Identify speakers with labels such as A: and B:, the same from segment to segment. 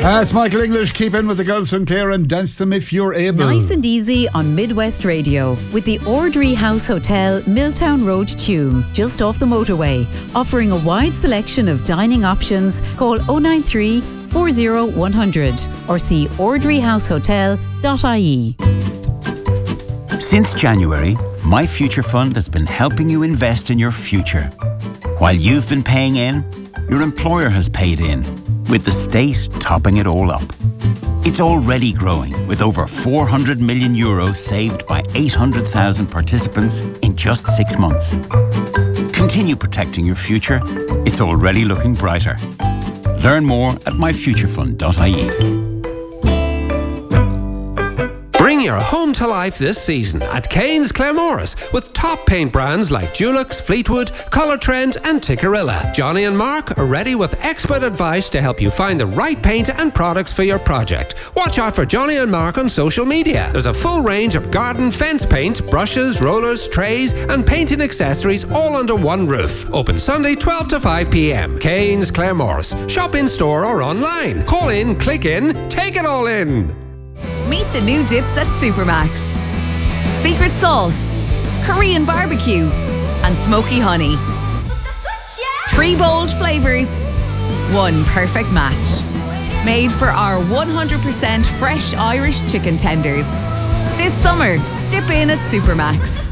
A: It's Michael English. Keep in with the girls from Clare and dance them if you're able.
B: Nice and easy on Midwest Radio with the Ordry House Hotel, Milltown Road, Tuam, just off the motorway, offering a wide selection of dining options. Call 093 40 100 or see ordryhousehotel.ie.
C: Since January, My Future Fund has been helping you invest in your future. While you've been paying in, your employer has paid in, with the state topping it all up. It's already growing, with over €400 million saved by 800,000 participants in just 6 months. Continue protecting your future. It's already looking brighter. Learn more at myfuturefund.ie.
D: Bring your home to life this season at Kane's Claremorris with top paint brands like Dulux, Fleetwood, Colour Trend and Tikkurila. Johnny and Mark are ready with expert advice to help you find the right paint and products for your project. Watch out for Johnny and Mark on social media. There's a full range of garden fence paint, brushes, rollers, trays and painting accessories all under one roof. Open Sunday 12 to 5 p.m. Kane's Claremorris. Shop in store or online. Call in, click in, take it all in.
E: Meet the new dips at Supermax. Secret sauce, Korean barbecue, and smoky honey. 3 bold flavours, 1 perfect match. Made for our 100% fresh Irish chicken tenders. This summer, dip in at Supermax.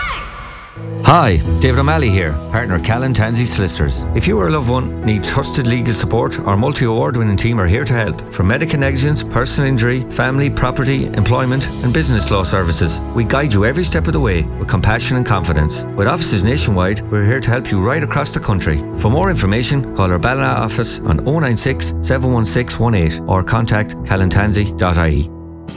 F: Hi, David O'Malley here, partner Callan Tansey Solicitors. If you or a loved one need trusted legal support, our multi-award winning team are here to help. From medical negligence, personal injury, family, property, employment and business law services, we guide you every step of the way with compassion and confidence. With offices nationwide, we're here to help you right across the country. For more information, call our Ballina office on 096 716 18 or contact callantansey.ie.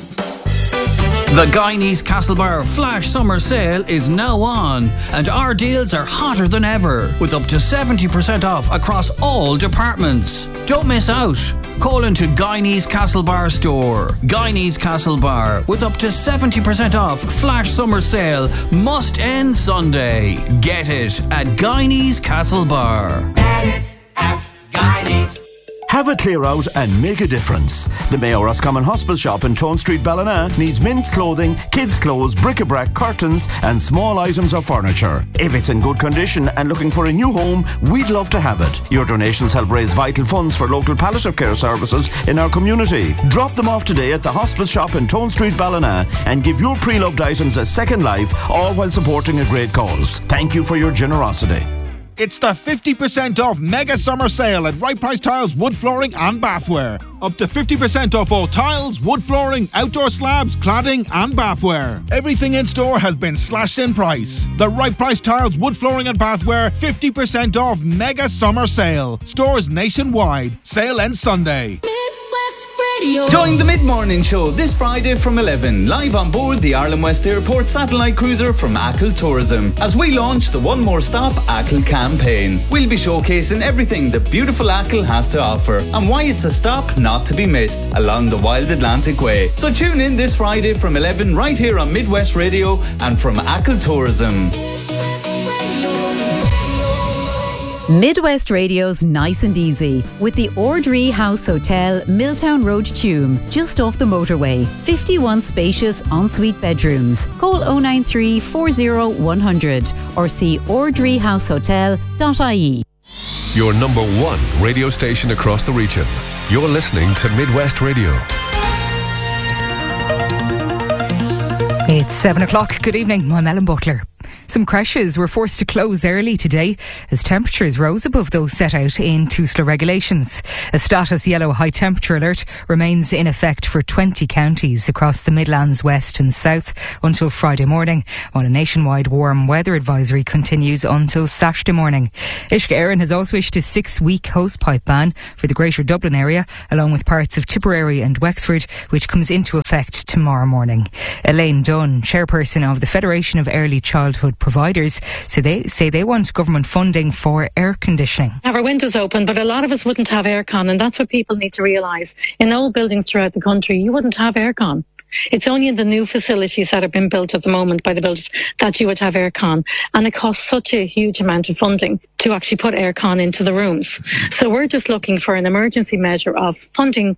G: The Guyanese Castlebar Flash Summer Sale is now on, and our deals are hotter than ever, with up to 70% off across all departments. Don't miss out. Call into Guyanese Castlebar store. Guyanese Castlebar, with up to 70% off Flash Summer Sale, must end Sunday. Get it at Guyanese Castlebar.
H: Get it at Guyanese. Have a clear out and make a difference. The Mayo Roscommon Hospital shop in Tone Street, Ballina needs men's clothing, kids' clothes, bric-a-brac, curtains and small items of furniture. If it's in good condition and looking for a new home, we'd love to have it. Your donations help raise vital funds for local palliative care services in our community. Drop them off today at the hospital shop in Tone Street, Ballina and give your pre-loved items a second life, all while supporting a great cause. Thank you for your generosity.
I: It's the 50% off mega summer sale at Right Price Tiles, wood flooring and bathware. Up to 50% off all tiles, wood flooring, outdoor slabs, cladding and bathware. Everything in store has been slashed in price. The Right Price Tiles, wood flooring and bathware 50% off mega summer sale. Stores nationwide. Sale ends Sunday.
J: Join the Mid-Morning Show this Friday from 11, live on board the Ireland West Airport satellite cruiser from Achill Tourism, as we launch the One More Stop Achill campaign. We'll be showcasing everything that beautiful Achill has to offer and why it's a stop not to be missed along the Wild Atlantic Way. So tune in this Friday from 11 right here on Midwest Radio and from Achill Tourism.
B: Midwest Radio's Nice and Easy with the Ordry House Hotel, Milltown Road, Tuam, just off the motorway. 51 spacious ensuite bedrooms. Call 093 40 100 or see ordryhousehotel.ie.
K: Your number one radio station across the region. You're listening to Midwest Radio.
L: It's 7 o'clock. Good evening. I'm Ellen Butler. Some creches were forced to close early today as temperatures rose above those set out in TUSLA regulations. A status yellow high temperature alert remains in effect for 20 counties across the Midlands, West and South until Friday morning, while a nationwide warm weather advisory continues until Saturday morning. Uisce Éireann has also issued a 6-week hosepipe ban for the Greater Dublin area, along with parts of Tipperary and Wexford, which comes into effect tomorrow morning. Elaine Dunn, chairperson of the Federation of Early Childhood Providers, so they say they want government funding for air conditioning.
M: Have our windows open, but a lot of us wouldn't have aircon, and that's what people need to realise. In old buildings throughout the country, you wouldn't have aircon. It's only in the new facilities that have been built at the moment by the builders that you would have aircon, and it costs such a huge amount of funding to actually put aircon into the rooms. So we're just looking for an emergency measure of funding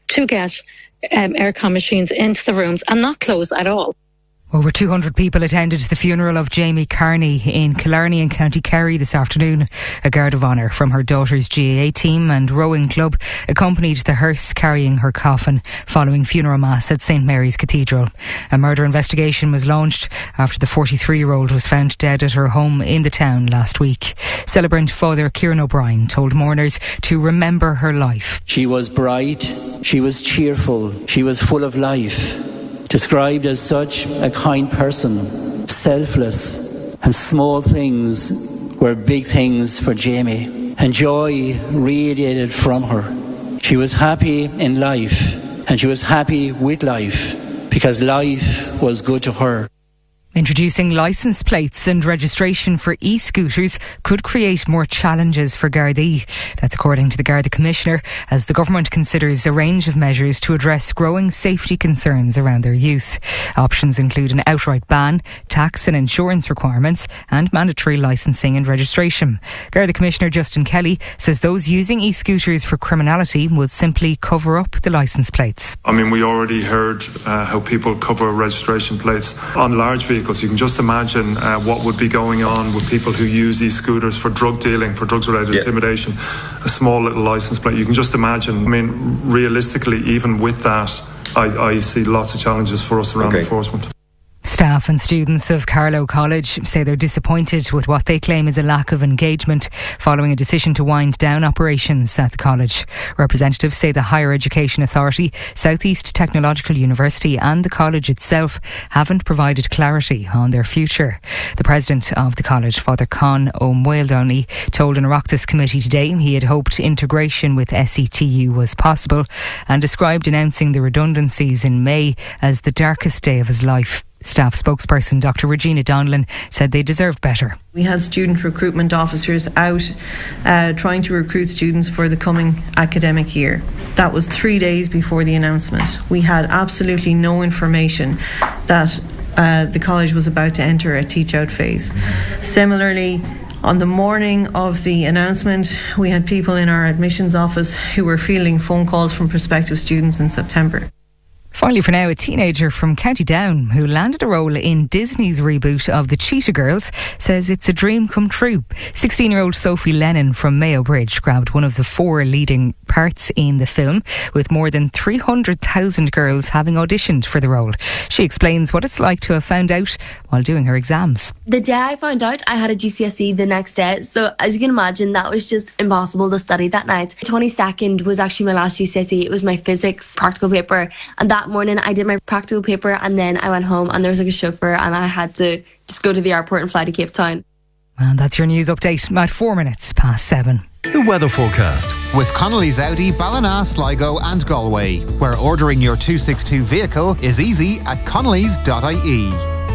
M: to get aircon machines into the rooms and not close at all.
L: Over 200 people attended the funeral of Jamie Carney in Killarney in County Kerry this afternoon. A guard of honour from her daughter's GAA team and rowing club accompanied the hearse carrying her coffin following funeral mass at St Mary's Cathedral. A murder investigation was launched after the 43-year-old was found dead at her home in the town last week. Celebrant Father Kieran O'Brien told mourners to remember her life.
N: She was bright, she was cheerful, she was full of life. Described as such a kind person, selfless, and small things were big things for Jamie, and joy radiated from her. She was happy in life, and she was happy with life, because life was good to her.
L: Introducing licence plates and registration for e-scooters could create more challenges for Gardaí. That's according to the Garda Commissioner, as the government considers a range of measures to address growing safety concerns around their use. Options include an outright ban, tax and insurance requirements, and mandatory licensing and registration. Garda Commissioner Justin Kelly says those using e-scooters for criminality would simply cover up the licence plates.
O: I mean, we already heard how people cover registration plates on large vehicles. You can just imagine what would be going on with people who use e-scooters for drug dealing, for drugs-related intimidation. A small little licence plate. You can just imagine. I mean, realistically, even with that, I see lots of challenges for us around enforcement.
L: Staff and students of Carlow College say they're disappointed with what they claim is a lack of engagement following a decision to wind down operations at the college. Representatives say the Higher Education Authority, South East Technological University and the college itself haven't provided clarity on their future. The president of the college, Father Con O'Mueldoney, told an Oireachtas committee today he had hoped integration with SETU was possible and described announcing the redundancies in May as the darkest day of his life. Staff spokesperson Dr. Regina Donlan said they deserved better.
P: We had student recruitment officers out trying to recruit students for the coming academic year. That was 3 days before the announcement. We had absolutely no information that the college was about to enter a teach-out phase. Similarly, on the morning of the announcement, we had people in our admissions office who were fielding phone calls from prospective students in September.
L: Finally for now, a teenager from County Down who landed a role in Disney's reboot of The Cheetah Girls says it's a dream come true. 16-year-old Sophie Lennon from Mayo Bridge grabbed one of the 4 leading parts in the film, with more than 300,000 girls having auditioned for the role. She explains what it's like to have found out while doing her exams.
Q: The day I found out, I had a GCSE the next day, so as you can imagine, that was just impossible to study that night. 22nd was actually my last GCSE. It was my physics practical paper, and that morning I did my practical paper, and then I went home and there was like a chauffeur and I had to just go to the airport and fly to Cape Town.
L: And that's your news update at 4 minutes past 7.
K: The weather forecast
R: with Connolly's Audi, Ballina, Sligo and Galway, where ordering your 262 vehicle is easy at connellys.ie.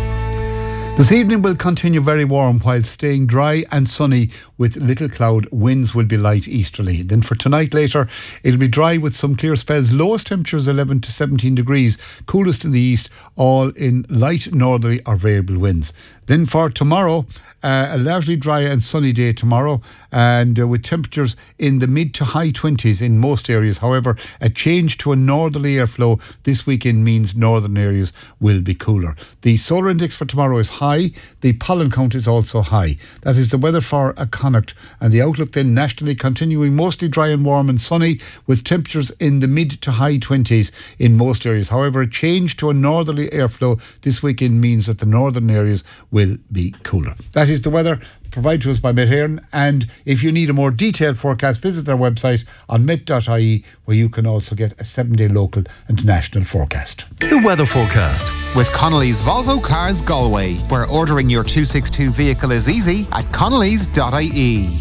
A: This evening will continue very warm while staying dry and sunny with little cloud. Winds will be light easterly. Then for tonight later, it'll be dry with some clear spells. Lowest temperatures 11 to 17 degrees. Coolest in the east, all in light northerly or variable winds. Then for tomorrow, a largely dry and sunny day tomorrow, and with temperatures in the mid to high 20s in most areas. However, a change to a northerly airflow this weekend means northern areas will be cooler. The solar index for tomorrow is high. The pollen count is also high. That is the weather for a Connacht, and the outlook then nationally continuing mostly dry and warm and sunny with temperatures in the mid to high 20s in most areas. However, a change to a northerly airflow this weekend means that the northern areas will be cooler. That is the weather provided to us by Met Éireann, and if you need a more detailed forecast, visit their website on met.ie, where you can also get a 7-day local and national forecast.
K: The weather forecast
R: with Connolly's Volvo Cars Galway, where ordering your 262 vehicle is easy at connellys.ie.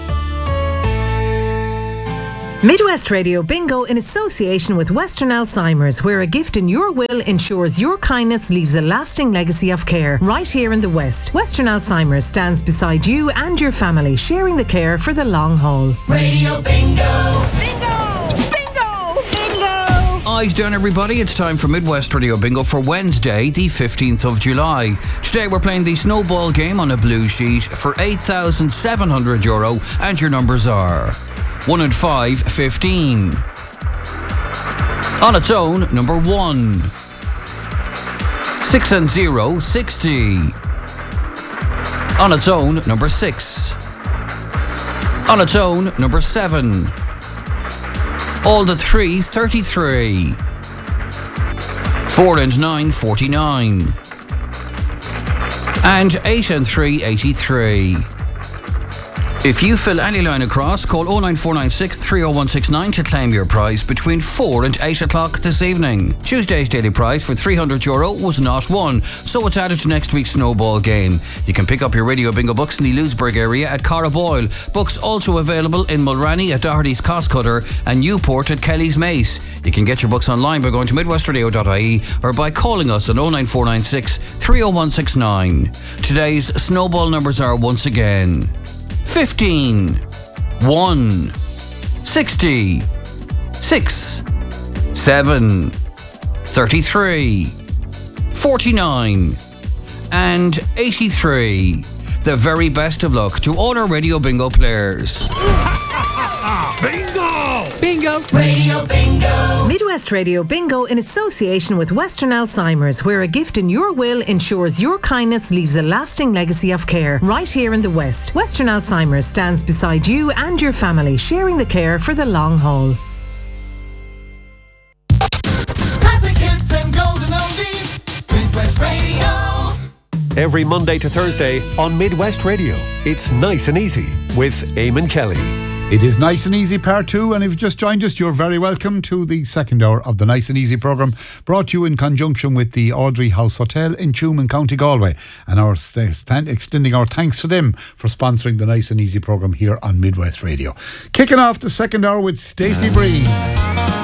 S: Midwest Radio Bingo in association with Western Alzheimer's, where a gift in your will ensures your kindness leaves a lasting legacy of care right here in the West. Western Alzheimer's stands beside you and your family, sharing the care for the long haul.
T: Radio Bingo!
G: Eyes down, everybody. It's time for Midwest Radio Bingo for Wednesday, the 15th of July. Today we're playing the snowball game on a blue sheet for €8,700, and your numbers are 1 and 5, 15. On its own, number 1. 6 and 0, 60. On its own, number 6. On its own, number 7. All the 3s, 33. 4 and 9, 49. And 8 and 3, 83. If you fill any line across, call 09496 30169 to claim your prize between 4 and 8 o'clock this evening. Tuesday's daily prize for €300 was not won, so it's added to next week's snowball game. You can pick up your Radio Bingo books in the Lewisburg area at Carraboyle. Books also available in Mulranny at Doherty's Costcutter and Newport at Kelly's Mace. You can get your books online by going to midwestradio.ie or by calling us on 09496 30169. Today's snowball numbers are once again 15, 1, 60, 6, 7, 33, 49, and 83. The very best of luck to all our Radio Bingo players.
T: Bingo!
S: Bingo!
T: Radio Bingo!
S: Midwest Radio Bingo in association with Western Alzheimer's, where a gift in your will ensures your kindness leaves a lasting legacy of care. Right here in the West, Western Alzheimer's stands beside you and your family, sharing the care for the long haul.
T: Classic hits and golden oldies. Midwest Radio.
K: Every Monday to Thursday on Midwest Radio, it's Nice and Easy with Eamon Kelly.
A: It is Nice and Easy Part 2, and if you've just joined us, you're very welcome to the second hour of the Nice and Easy programme, brought to you in conjunction with the Audrey House Hotel in Tuam in County Galway, and extending our thanks to them for sponsoring the Nice and Easy programme here on Midwest Radio. Kicking off the second hour with Stacey Breen.